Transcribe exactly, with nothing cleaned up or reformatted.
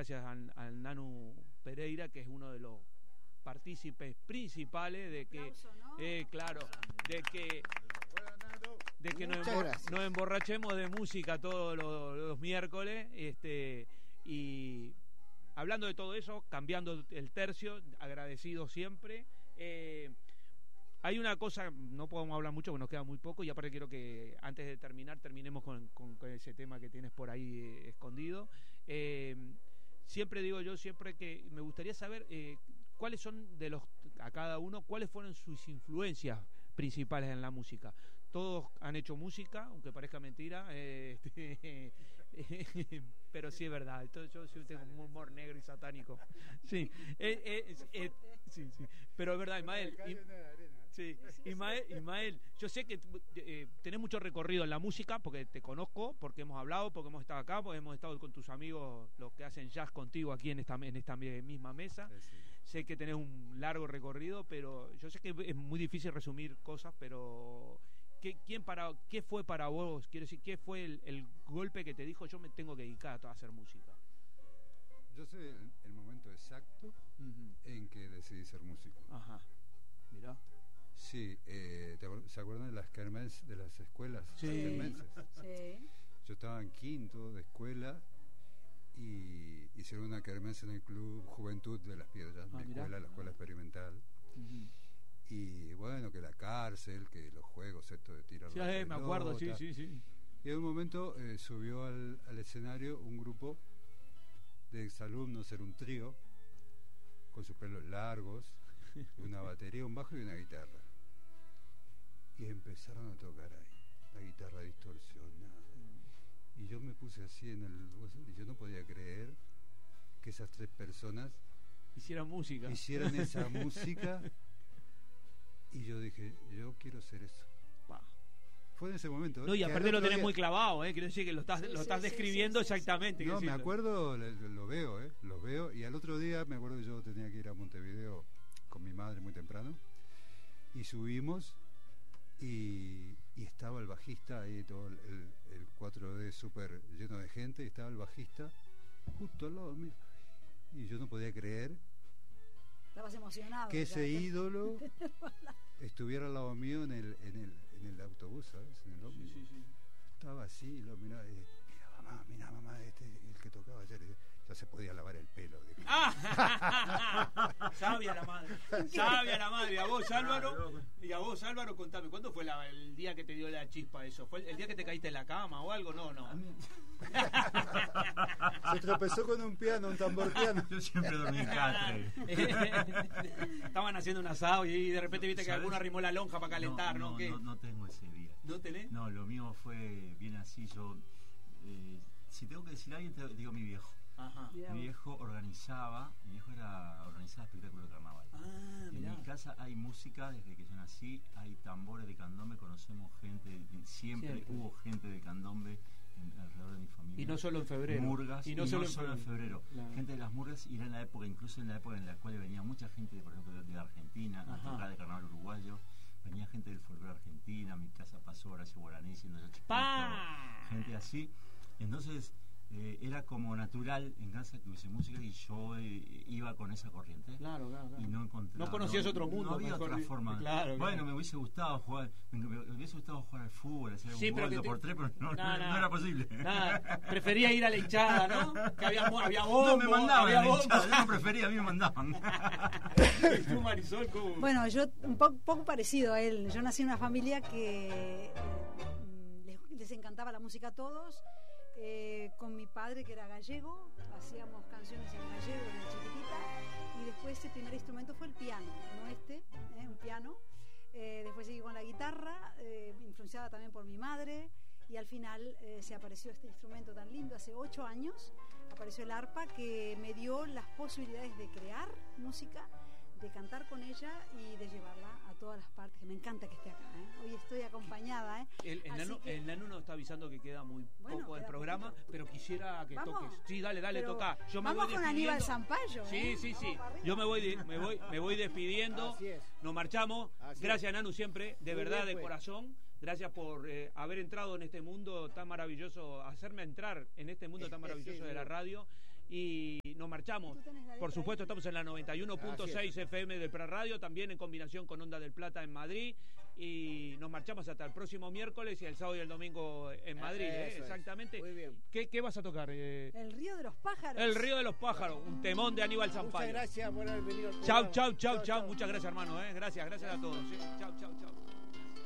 gracias al, al Nanu Pereira, que es uno de los partícipes principales de que, aplauso, ¿no? eh, claro, de que de que nos, embor nos emborrachemos de música todos los, los miércoles, este, y hablando de todo eso, cambiando el tercio, agradecido siempre. Eh, hay una cosa, no podemos hablar mucho porque nos queda muy poco, y aparte quiero que antes de terminar terminemos con, con, con ese tema que tienes por ahí eh, escondido. Eh, siempre digo yo, siempre que me gustaría saber eh, cuáles son de los, a cada uno, cuáles fueron sus influencias principales en la música. Todos han hecho música, aunque parezca mentira, eh, este, pero sí es verdad. Entonces yo sí tengo un humor negro y satánico. Sí, eh, eh, eh, sí, sí. Pero es verdad, Ismael. Y, sí, Ismael, Ismael, yo sé que eh, tenés mucho recorrido en la música, porque te conozco, porque hemos hablado, porque hemos estado acá, porque hemos estado con tus amigos, los que hacen jazz contigo aquí en esta, en esta misma mesa. Sí, sí. Sé que tenés un largo recorrido, pero yo sé que es muy difícil resumir cosas, pero ¿qué, quién para, qué fue para vos? Quiero decir, ¿qué fue el, el golpe que te dijo yo me tengo que dedicar a hacer música? Yo sé el, el momento exacto uh-huh. en que decidí ser músico. Ajá, mirá. Sí, eh, ¿se acuerdan de las kermés de las escuelas? Sí. Las sí. Yo estaba en quinto de escuela y hicieron una kermés en el Club Juventud de las Piedras, ah, mi escuela, la escuela experimental. Uh-huh. Y bueno, que la cárcel, que los juegos, esto de tirar. Sí, la pelota, me acuerdo, sí, sí, sí. Y en un momento eh, subió al, al escenario un grupo de exalumnos, era un trío, con sus pelos largos, una batería, un bajo y una guitarra. Y empezaron a tocar ahí, la guitarra distorsionada. Y yo me puse así en el... y yo no podía creer que esas tres personas hicieran música. Hicieran esa música. Y yo dije, yo quiero ser eso. Pa. Fue en ese momento. No, y aparte lo tenés día... muy clavado, ¿eh? Quiero decir que lo estás, sí, lo estás sí, describiendo sí, sí, exactamente. No, me acuerdo, lo, lo veo, ¿eh? Lo veo. Y al otro día me acuerdo que yo tenía que ir a Montevideo con mi madre muy temprano. Y subimos y, y estaba el bajista ahí, todo el, el, el cuatro D súper lleno de gente. Y estaba el bajista justo al lado mío. Y yo no podía creer. Estabas emocionado. Que ese ídolo estuviera al lado mío en el, en el, en el autobús, ¿sabes? En el ómnibus. Sí, sí, sí. Estaba así, lo miraba y dije, mira mamá, mira mamá, este el que tocaba ayer, ya se podía lavar el pelo. ¡Ah! Sabia la madre, sabia la madre. Y a vos, Álvaro, y a vos, Álvaro, contame, ¿cuándo fue la, el día que te dio la chispa eso? ¿Fue el, el día que te caíste en la cama o algo? No, no. Se tropezó con un piano, un tambor piano. Yo siempre dormí en catre. Estaban haciendo un asado y de repente viste que ¿sabes? Alguno arrimó la lonja para calentar, ¿no? No, ¿Qué? no, no tengo ese día. ¿No tenés? No, lo mío fue bien así. Yo, eh, si tengo que decir a alguien, te digo mi viejo. Ajá. Mi viejo organizaba, mi viejo era organizaba espectáculos de carnaval. Ah, en mi casa hay música desde que yo nací, hay tambores de candombe, conocemos gente, siempre, siempre. hubo gente de candombe en, alrededor de mi familia. Y no solo en febrero. Murgas, y no, y solo, no en solo en febrero. Claro. Gente de las murgas, y era en la época, incluso en la época en la cual venía mucha gente, de, por ejemplo, de, de Argentina, a tocar de carnaval uruguayo. Venía gente del folclore argentina, a mi casa pasó Horacio Guaraní siendo yo chiquito, gente así. Entonces eh, era como natural en casa que hubiese música y yo eh, iba con esa corriente. Claro, claro, claro. Y no encontraba. No conocías no, otro mundo. No había otra forma. Claro, bueno, claro. me hubiese gustado jugar, me, me hubiese gustado jugar al fútbol, hacer sí, un gol dos te... por tres, pero no, nah, no, nah, no era posible. Nah, prefería ir a la hinchada, ¿no? Que había, había bombo, no me mandaban había a la hinchada, yo no prefería, a mí me mandaban. ¿Tú, Marisol, cómo? Bueno, yo un poco, poco parecido a él. Yo nací en una familia que eh, les, les encantaba la música a todos. Eh, con mi padre, que era gallego, hacíamos canciones en gallego desde chiquitita, y después el primer instrumento fue el piano, no este, eh, un piano. Eh, después seguí con la guitarra, eh, influenciada también por mi madre, y al final eh, se apareció este instrumento tan lindo. Hace ocho años apareció el arpa, que me dio las posibilidades de crear música, de cantar con ella y de llevarla a todas las partes, que me encanta que esté acá, ¿eh? Hoy estoy acompañada, ¿eh? El, el, nano, que... el Nano nos está avisando que queda muy bueno, poco del programa, poquito. Pero quisiera que ¿Vamos? toques. Sí, dale, dale, pero toca. Yo me vamos voy con Aníbal Zampayo, sí, ¿eh? sí, sí. Yo me voy, de, me voy, me voy despidiendo. Nos marchamos. Así Gracias, es. Nanu, siempre, de muy verdad, bien, de pues. corazón. Gracias por eh, haber entrado en este mundo tan maravilloso, hacerme entrar en este mundo tan maravilloso sí, sí, de la radio. Y nos nos marchamos. Por supuesto, estamos en la noventa y uno punto seis F M de Preradio, también en combinación con Onda del Plata en Madrid. Y nos marchamos hasta el próximo miércoles y el sábado y el domingo en Madrid. ¿eh? Exactamente. Muy bien. ¿Qué, ¿Qué vas a tocar? Eh, el Río de los Pájaros. El Río de los Pájaros, un temón de Aníbal Zampayo. Muchas gracias por haber venido. Chau, chau, chau, chau. Muchas gracias, hermano. ¿eh? Gracias, gracias a todos. ¿eh? Chau, chau, chau.